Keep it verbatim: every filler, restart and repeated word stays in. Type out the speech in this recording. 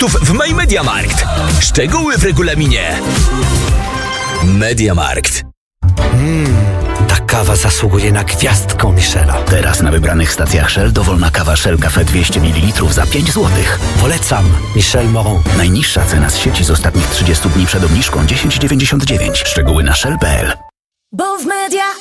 produktów w MyMediaMarkt. Szczegóły w regulaminie. MediaMarkt. Mmm, ta kawa zasługuje na gwiazdkę Michela. Teraz na wybranych stacjach Shell dowolna kawa Shell Cafe dwieście mililitrów za pięć złotych. Polecam Michel Moron. Najniższa cena z sieci z ostatnich trzydziestu dni przed obniżką dziesięć dziewięćdziesiąt dziewięć. Szczegóły na shell kropka p l. Bo w media